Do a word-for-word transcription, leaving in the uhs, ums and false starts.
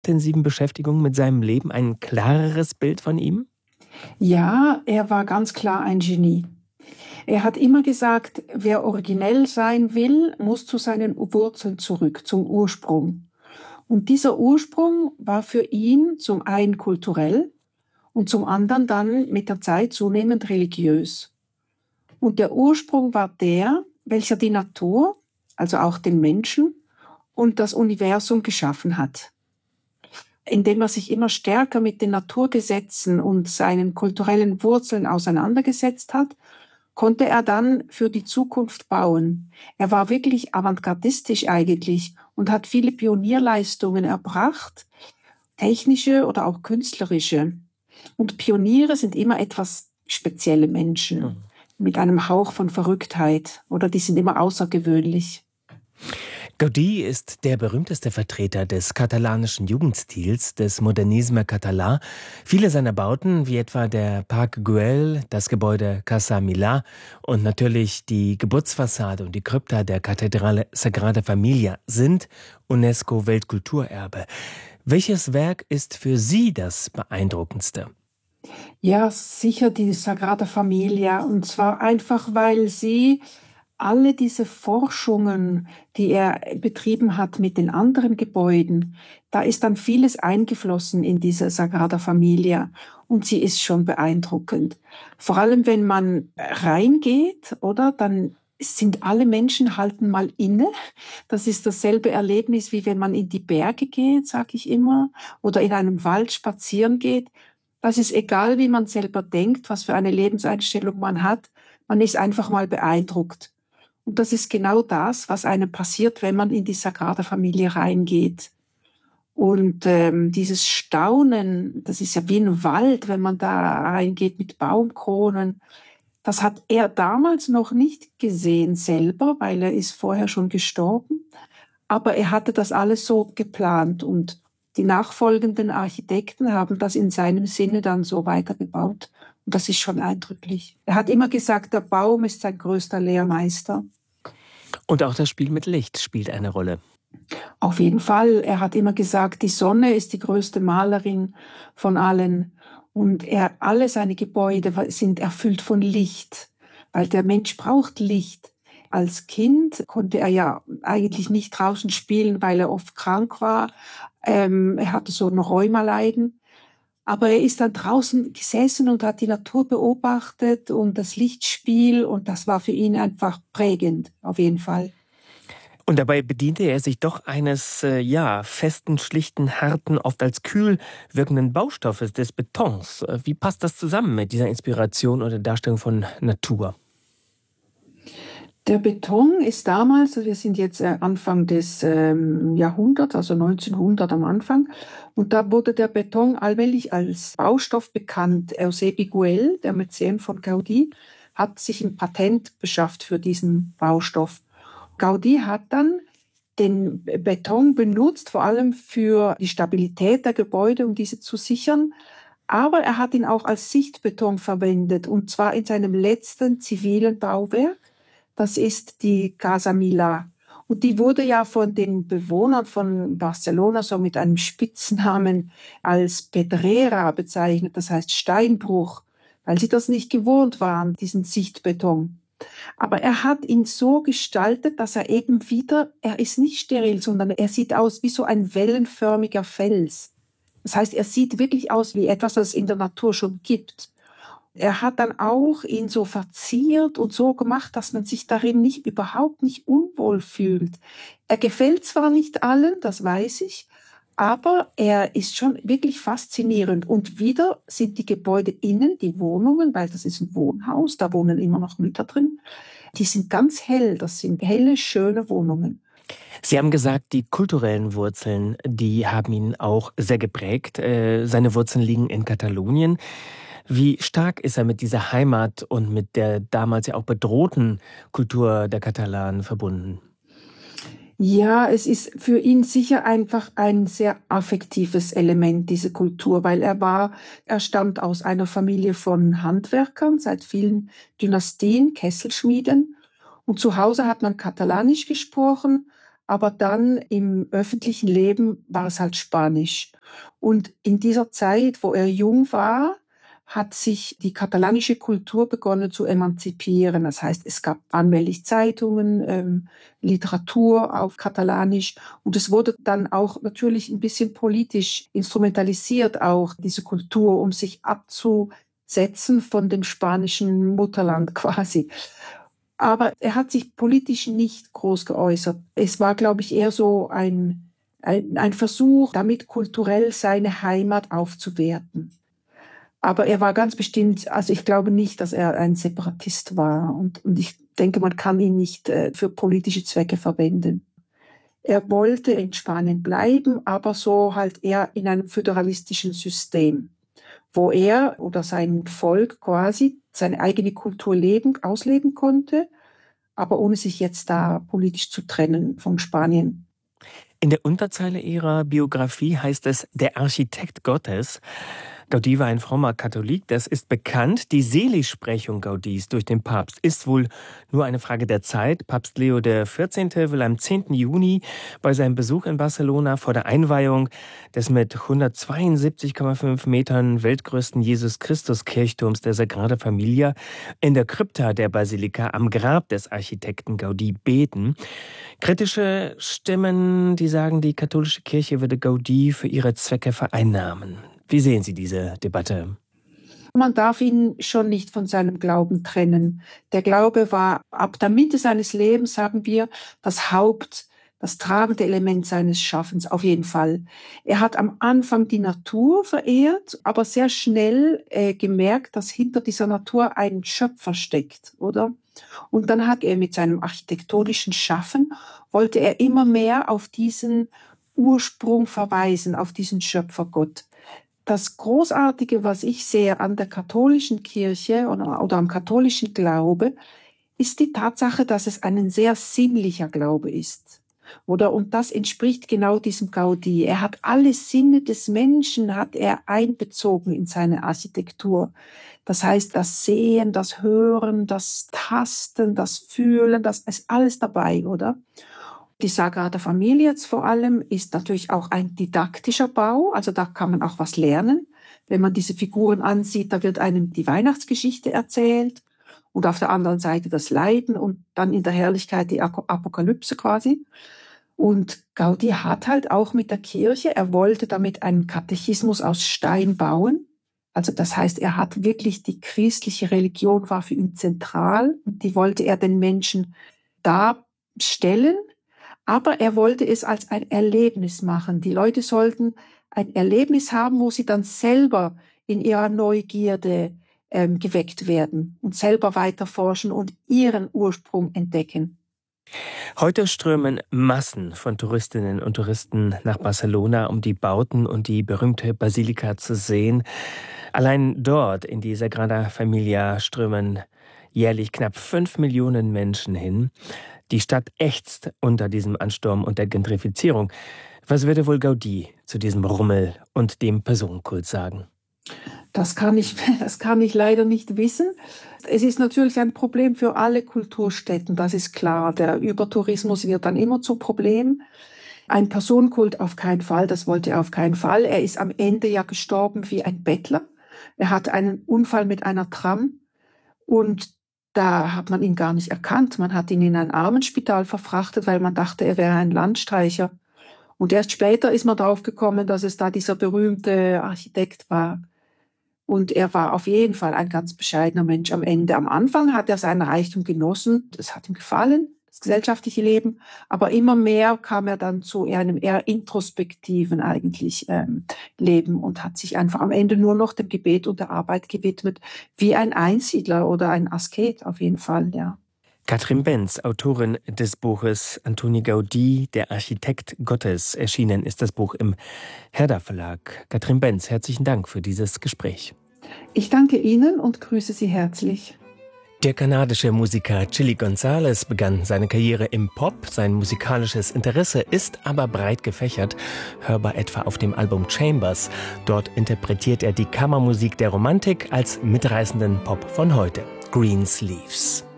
intensiven Beschäftigung mit seinem Leben ein klareres Bild von ihm? Ja, er war ganz klar ein Genie. Er hat immer gesagt, wer originell sein will, muss zu seinen Wurzeln zurück, zum Ursprung. Und dieser Ursprung war für ihn zum einen kulturell und zum anderen dann mit der Zeit zunehmend religiös. Und der Ursprung war der, welcher die Natur, also auch den Menschen und das Universum geschaffen hat. Indem er sich immer stärker mit den Naturgesetzen und seinen kulturellen Wurzeln auseinandergesetzt hat, konnte er dann für die Zukunft bauen. Er war wirklich avantgardistisch eigentlich und hat viele Pionierleistungen erbracht, technische oder auch künstlerische. Und Pioniere sind immer etwas spezielle Menschen mhm. mit einem Hauch von Verrücktheit oder die sind immer außergewöhnlich. Gaudí ist der berühmteste Vertreter des katalanischen Jugendstils, des Modernisme Català. Viele seiner Bauten, wie etwa der Parc Güell, das Gebäude Casa Milà und natürlich die Geburtsfassade und die Krypta der Kathedrale Sagrada Familia, sind UNESCO-Weltkulturerbe. Welches Werk ist für Sie das beeindruckendste? Ja, sicher die Sagrada Familia. Und zwar einfach, weil sie alle diese Forschungen, die er betrieben hat mit den anderen Gebäuden, da ist dann vieles eingeflossen in diese Sagrada Familia und sie ist schon beeindruckend. Vor allem, wenn man reingeht, oder, dann sind alle Menschen halten mal inne. Das ist dasselbe Erlebnis, wie wenn man in die Berge geht, sage ich immer, oder in einem Wald spazieren geht. Das ist egal, wie man selber denkt, was für eine Lebenseinstellung man hat. Man ist einfach mal beeindruckt. Und das ist genau das, was einem passiert, wenn man in die Sagrada Familia reingeht. Und ähm, dieses Staunen, das ist ja wie ein Wald, wenn man da reingeht mit Baumkronen. Das hat er damals noch nicht gesehen selber, weil er ist vorher schon gestorben. Aber er hatte das alles so geplant und die nachfolgenden Architekten haben das in seinem Sinne dann so weitergebaut. Und das ist schon eindrücklich. Er hat immer gesagt, der Baum ist sein größter Lehrmeister. Und auch das Spiel mit Licht spielt eine Rolle. Auf jeden Fall. Er hat immer gesagt, die Sonne ist die größte Malerin von allen. Und er, alle seine Gebäude sind erfüllt von Licht, weil der Mensch braucht Licht. Als Kind konnte er ja eigentlich nicht draußen spielen, weil er oft krank war. Ähm, er hatte so ein Rheumaleiden. Aber er ist dann draußen gesessen und hat die Natur beobachtet und das Lichtspiel und das war für ihn einfach prägend, auf jeden Fall. Und dabei bediente er sich doch eines, äh, ja, festen, schlichten, harten, oft als kühl wirkenden Baustoffes, des Betons. Wie passt das zusammen mit dieser Inspiration oder Darstellung von Natur? Der Beton ist damals, wir sind jetzt Anfang des ähm, Jahrhunderts, also neunzehnhundert am Anfang, und da wurde der Beton allmählich als Baustoff bekannt. Eusebi Güell, der Mäzen von Gaudí, hat sich ein Patent beschafft für diesen Baustoff. Gaudí hat dann den Beton benutzt, vor allem für die Stabilität der Gebäude, um diese zu sichern. Aber er hat ihn auch als Sichtbeton verwendet, und zwar in seinem letzten zivilen Bauwerk. Das ist die Casa Milà. Und die wurde ja von den Bewohnern von Barcelona so mit einem Spitznamen als Pedrera bezeichnet, das heißt Steinbruch, weil sie das nicht gewohnt waren, diesen Sichtbeton. Aber er hat ihn so gestaltet, dass er eben wieder, er ist nicht steril, sondern er sieht aus wie so ein wellenförmiger Fels. Das heißt, er sieht wirklich aus wie etwas, das es in der Natur schon gibt. Er hat dann auch ihn so verziert und so gemacht, dass man sich darin nicht, überhaupt nicht unwohl fühlt. Er gefällt zwar nicht allen, das weiß ich, aber er ist schon wirklich faszinierend. Und wieder sind die Gebäude innen, die Wohnungen, weil das ist ein Wohnhaus, da wohnen immer noch Mütter drin, die sind ganz hell, das sind helle, schöne Wohnungen. Sie haben gesagt, die kulturellen Wurzeln, die haben ihn auch sehr geprägt. Seine Wurzeln liegen in Katalonien. Wie stark ist er mit dieser Heimat und mit der damals ja auch bedrohten Kultur der Katalanen verbunden? Ja, es ist für ihn sicher einfach ein sehr affektives Element, diese Kultur, weil er war, er stammt aus einer Familie von Handwerkern, seit vielen Dynastien, Kesselschmieden. Und zu Hause hat man Katalanisch gesprochen, aber dann im öffentlichen Leben war es halt Spanisch. Und in dieser Zeit, wo er jung war, hat sich die katalanische Kultur begonnen zu emanzipieren. Das heißt, es gab allmählich Zeitungen, ähm, Literatur auf Katalanisch und es wurde dann auch natürlich ein bisschen politisch instrumentalisiert, auch diese Kultur, um sich abzusetzen von dem spanischen Mutterland quasi. Aber er hat sich politisch nicht groß geäußert. Es war, glaube ich, eher so ein, ein, ein Versuch, damit kulturell seine Heimat aufzuwerten. Aber er war ganz bestimmt, also ich glaube nicht, dass er ein Separatist war. Und, und ich denke, man kann ihn nicht äh, für politische Zwecke verwenden. Er wollte in Spanien bleiben, aber so halt eher in einem föderalistischen System, wo er oder sein Volk quasi seine eigene Kultur leben, ausleben konnte, aber ohne sich jetzt da politisch zu trennen von Spanien. In der Unterzeile Ihrer Biografie heißt es, der Architekt Gottes. Gaudí war ein frommer Katholik, das ist bekannt. Die Seligsprechung Gaudís durch den Papst ist wohl nur eine Frage der Zeit. Papst Leo der vierzehnte will am zehnten Juni bei seinem Besuch in Barcelona vor der Einweihung des mit hundertzweiundsiebzig Komma fünf Metern weltgrößten Jesus-Christus-Kirchturms der Sagrada Familia in der Krypta der Basilika am Grab des Architekten Gaudí beten. Kritische Stimmen, die sagen, die katholische Kirche würde Gaudí für ihre Zwecke vereinnahmen. Wie sehen Sie diese Debatte? Man darf ihn schon nicht von seinem Glauben trennen. Der Glaube war ab der Mitte seines Lebens, sagen wir, das Haupt, das tragende Element seines Schaffens, auf jeden Fall. Er hat am Anfang die Natur verehrt, aber sehr schnell äh, gemerkt, dass hinter dieser Natur ein Schöpfer steckt, oder? Und dann hat er mit seinem architektonischen Schaffen, wollte er immer mehr auf diesen Ursprung verweisen, auf diesen Schöpfergott. Das Großartige, was ich sehe an der katholischen Kirche oder, oder am katholischen Glaube, ist die Tatsache, dass es ein sehr sinnlicher Glaube ist. Oder? Und das entspricht genau diesem Gaudí. Er hat alle Sinne des Menschen hat er einbezogen in seine Architektur. Das heißt, das Sehen, das Hören, das Tasten, das Fühlen, das ist alles dabei, oder? Die Sagrada Familia jetzt vor allem ist natürlich auch ein didaktischer Bau, also da kann man auch was lernen. Wenn man diese Figuren ansieht, da wird einem die Weihnachtsgeschichte erzählt und auf der anderen Seite das Leiden und dann in der Herrlichkeit die Apokalypse quasi. Und Gaudí hat halt auch mit der Kirche, er wollte damit einen Katechismus aus Stein bauen. Also das heißt, er hat wirklich die christliche Religion war für ihn zentral und die wollte er den Menschen darstellen. Aber er wollte es als ein Erlebnis machen. Die Leute sollten ein Erlebnis haben, wo sie dann selber in ihrer Neugierde ähm, geweckt werden und selber weiterforschen und ihren Ursprung entdecken. Heute strömen Massen von Touristinnen und Touristen nach Barcelona, um die Bauten und die berühmte Basilika zu sehen. Allein dort in die Sagrada Familia strömen jährlich knapp fünf Millionen Menschen hin. Die Stadt ächzt unter diesem Ansturm und der Gentrifizierung. Was würde wohl Gaudí zu diesem Rummel und dem Personenkult sagen? Das kann ich, das kann ich leider nicht wissen. Es ist natürlich ein Problem für alle Kulturstätten, das ist klar. Der Übertourismus wird dann immer zum Problem. Ein Personenkult auf keinen Fall, das wollte er auf keinen Fall. Er ist am Ende ja gestorben wie ein Bettler. Er hatte einen Unfall mit einer Tram und da hat man ihn gar nicht erkannt. Man hat ihn in ein Armenspital verfrachtet, weil man dachte, er wäre ein Landstreicher. Und erst später ist man drauf gekommen, dass es da dieser berühmte Architekt war. Und er war auf jeden Fall ein ganz bescheidener Mensch am Ende. Am Anfang hat er seinen Reichtum genossen. Das hat ihm gefallen, das gesellschaftliche Leben. Aber immer mehr kam er dann zu einem eher introspektiven eigentlich ähm, Leben und hat sich einfach am Ende nur noch dem Gebet und der Arbeit gewidmet, wie ein Einsiedler oder ein Asket auf jeden Fall, ja. Katrin Benz, Autorin des Buches Antoni Gaudí, der Architekt Gottes. Erschienen ist das Buch im Herder Verlag. Katrin Benz, herzlichen Dank für dieses Gespräch. Ich danke Ihnen und grüße Sie herzlich. Der kanadische Musiker Chili Gonzales begann seine Karriere im Pop. Sein musikalisches Interesse ist aber breit gefächert, hörbar etwa auf dem Album Chambers. Dort interpretiert er die Kammermusik der Romantik als mitreißenden Pop von heute. Greensleeves.